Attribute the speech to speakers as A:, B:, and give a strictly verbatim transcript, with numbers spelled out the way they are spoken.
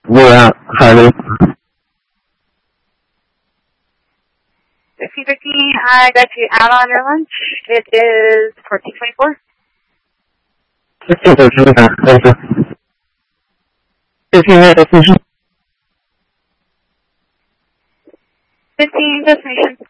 A: Yeah, Harvey.
B: fifteen fifteen, I got you out on your lunch. It is fourteen twenty-four.
A: fifteen fifteen, thank you. fifteen minutes.
B: fifteen destination.